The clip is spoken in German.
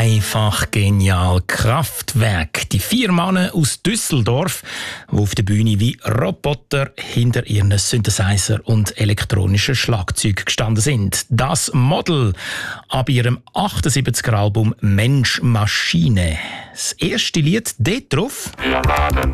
Einfach genial. Kraftwerk. Die 4 Männer aus Düsseldorf, die auf der Bühne wie Roboter hinter ihren Synthesizer und elektronischen Schlagzeug gestanden sind. Das Model ab ihrem 78er Album Mensch Maschine. Das erste Lied dort drauf. Wir laden